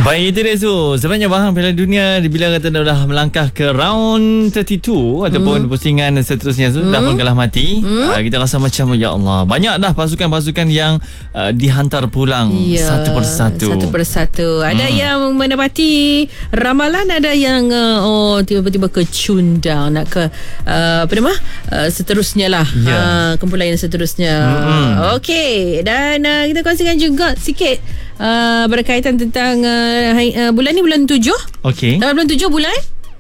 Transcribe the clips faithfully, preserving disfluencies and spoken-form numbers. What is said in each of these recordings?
Baik, itu dia Su. Sebenarnya bahan Piala Dunia bila kata dah melangkah ke round tiga puluh dua ataupun hmm. pusingan seterusnya Su, hmm. dah pun kalah mati. Hmm. Uh, kita rasa macam ya Allah, banyak dah pasukan-pasukan yang uh, dihantar pulang ya, satu persatu. Satu persatu. Ada hmm. yang menepati ramalan, ada yang uh, oh tiba-tiba kecundang nak ke uh, apa nama? Uh, seterusnya lah. Ya. Uh, kumpulan yang seterusnya. Hmm. Okey, dan uh, kita kongsikan juga sikit uh, berkaitan tentang uh, hai, uh, bulan ni bulan tujuh. Okey. Uh, bulan tujuh bulan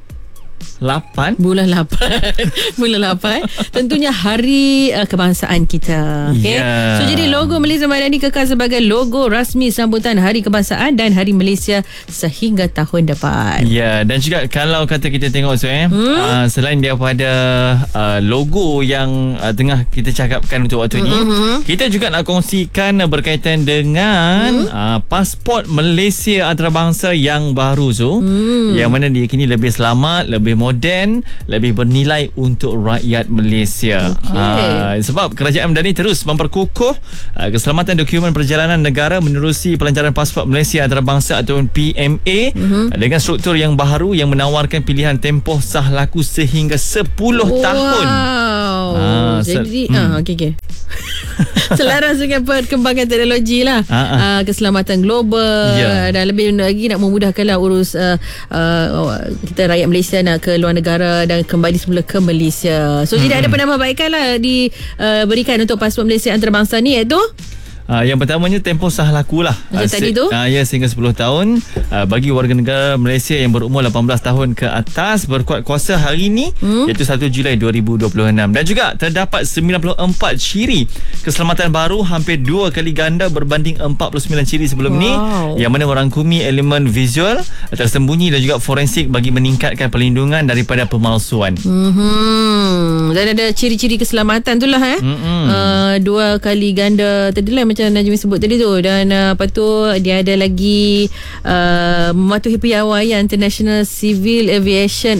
lapan. Bulan lapan. Bulan lapan. Tentunya hari uh, kebangsaan kita. Okay? Yeah. So jadi logo Malaysia Madani kekal sebagai logo rasmi sambutan Hari Kebangsaan dan Hari Malaysia sehingga tahun depan. Ya, yeah. Dan juga kalau kata kita tengok so, eh, hmm? uh, selain daripada uh, logo yang uh, tengah kita cakapkan untuk waktu ini, mm-hmm. kita juga nak kongsikan uh, berkaitan dengan hmm? uh, pasport Malaysia antarabangsa yang baru so, hmm. yang mana dia kini lebih selamat, lebih moden, lebih bernilai untuk rakyat Malaysia. Okay. Uh, sebab Kerajaan Madani terus memperkukuh uh, keselamatan dokumen perjalanan negara menerusi pelancaran pasport Malaysia antarabangsa atau P M A uh-huh. dengan struktur yang baharu yang menawarkan pilihan tempoh sah laku sehingga sepuluh wow. tahun. Uh, Jadi, hmm. uh, okey okey. Selaras dengan perkembangan teknologi lah, uh, uh. Uh, keselamatan global, yeah. dan lebih lagi nak memudahkanlah urus uh, uh, kita rakyat Malaysia nak ke luar negara dan kembali semula ke Malaysia. So hmm. jadi ada penambahbaikan lah diberikan uh, untuk pasport Malaysia antarabangsa ni, iaitu Uh, yang pertamanya tempoh sah laku lah. Macam uh, tadi tu uh, ya, sehingga sepuluh tahun uh, bagi warga negara Malaysia yang berumur lapan belas tahun ke atas berkuat kuasa hari ini, hmm? iaitu satu Julai dua ribu dua puluh enam. Dan juga terdapat sembilan puluh empat ciri keselamatan baru, hampir dua kali ganda berbanding empat puluh sembilan ciri sebelum wow. ni, yang mana merangkumi elemen visual tersembunyi dan juga forensik bagi meningkatkan perlindungan daripada pemalsuan. Hmm. Dan ada ciri-ciri keselamatan tu lah eh. Uh, dua kali ganda tadi lah macam Najmi sebut tadi tu. Dan uh, lepas tu dia ada lagi uh, mematuhi piawaian International Civil Aviation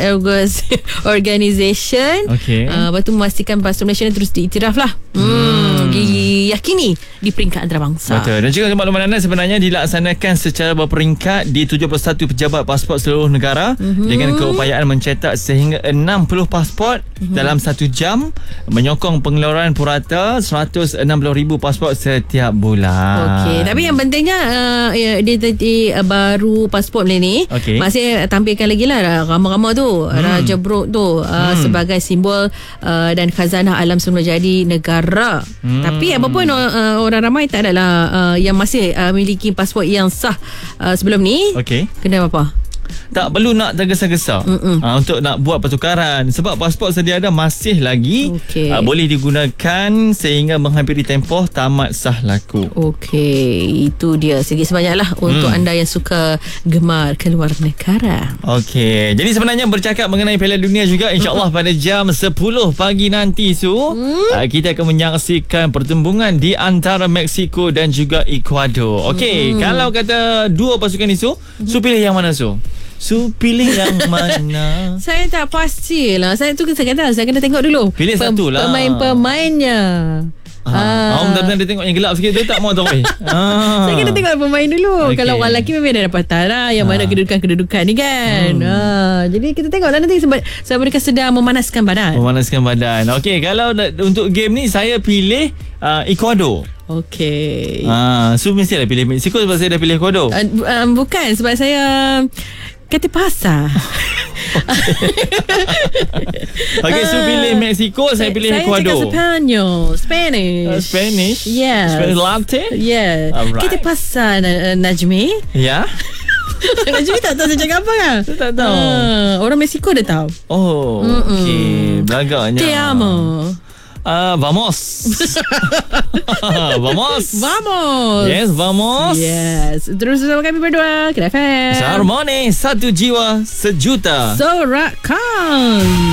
Organization. Okay. Uh, lepas tu memastikan pasport Malaysia terus diiktiraf lah. Hmm. Diyakini di peringkat antarabangsa. Betul. Dan juga makluman anda sebenarnya dilaksanakan secara berperingkat di tujuh puluh satu pejabat pasport seluruh negara, mm-hmm. dengan keupayaan mencetak sehingga enam puluh pasport mm-hmm. dalam satu jam, menyokong pengeluaran purata seratus enam puluh ribu pasport setiap bulan. Okey, tapi yang pentingnya uh, ya, dia tadi uh, baru pasport ni, okay. masih tampilkan lagi lah ramah-ramah tu, hmm. Raja Brok tu uh, hmm. sebagai simbol uh, dan khazanah alam semula jadi negara. Hmm. Tapi apapun uh, orang ramai tak adalah uh, yang masih uh, memiliki pasport yang sah uh, sebelum ni. Okey. Kena apa? Tak perlu nak tergesa-gesa uh, untuk nak buat pertukaran, sebab pasport sedia ada masih lagi okay. uh, boleh digunakan sehingga menghampiri tempoh tamat sah laku. Okey, itu dia. Sedikit sebanyaklah untuk hmm. anda yang suka gemar keluar negara. Okey, jadi sebenarnya bercakap mengenai Piala Dunia juga, insya-Allah pada jam sepuluh pagi nanti Su, hmm? uh, kita akan menyaksikan pertembungan di antara Mexico dan juga Ecuador. Okey, hmm. kalau kata dua pasukan ni Su, hmm. Su pilih yang mana Su? Su pilih yang mana? Saya tak pastilah. Saya tu saya kata saya kena tengok dulu. Pilih Pem- satu lah. Pemain-pemainnya. Ha, ah. Oh, benar-benar dia tengok yang gelap sikit tu tak mau tahu. Ah. Saya kena tengok pemain dulu. Okay. Kalau orang lelaki memang ada dapatan lah yang ah. mana kedudukan-kedudukan ni kan. Hmm. Ah. Jadi kita tengok lah nanti sebab sebab mereka sedang memanaskan badan. Memanaskan badan. Okey, kalau untuk game ni saya pilih uh, Ecuador. Okey. Ah, Su mestilah pilih Mexico sebab saya dah pilih Ecuador. Uh, uh, bukan sebab saya kata pasal. Okey, Su pilih Mexico, saya pilih saya Ecuador. Saya cakap Sepanyol, Spanish. Uh, Spanish? Yes. Spanish latte? Yeah. Alright. Kita pasal uh, Najmi. Ya. Najmi tak tahu saya cakap apa kan? Saya tak tahu. Uh, orang Mexico dah tahu. Oh, okey. Belagaknya. Te amo. Uh, vamos. Vamos. Vamos. Yes, vamos. Yes. Terus bersama kami berdua, Kina F M. Seharmoni, satu jiwa, sejuta Sorakan.